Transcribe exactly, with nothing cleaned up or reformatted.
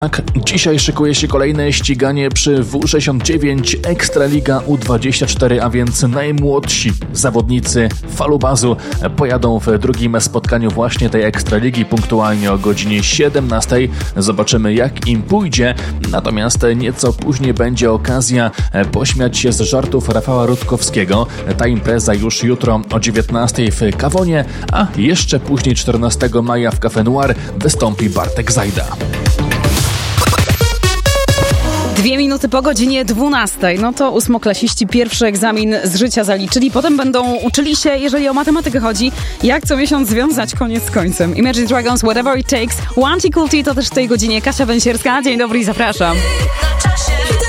Tak, dzisiaj szykuje się kolejne ściganie przy W sześćdziesiąt dziewięć Ekstraliga U dwadzieścia cztery, a więc najmłodsi zawodnicy Falubazu pojadą w drugim spotkaniu właśnie tej Ekstraligi punktualnie o godzinie siedemnastej. Zobaczymy, jak im pójdzie, natomiast nieco później będzie okazja pośmiać się z żartów Rafała Rutkowskiego. Ta impreza już jutro o dziewiętnastej w Kawonie, a jeszcze później czternastego maja w Cafe Noir wystąpi Bartek Zajda. Dwie minuty po godzinie dwunastej. No to ósmoklasiści pierwszy egzamin z życia zaliczyli. Potem będą uczyli się, jeżeli o matematykę chodzi, jak co miesiąc związać koniec z końcem. Imagine Dragons, Whatever It Takes. One T Cool T to też w tej godzinie Kasia Węsierska. Dzień dobry i zapraszam.